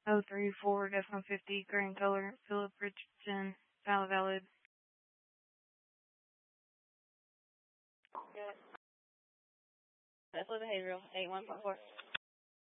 034 F-150 Grand Color, Philip Richardson, valid. That's behavioral, 81.4.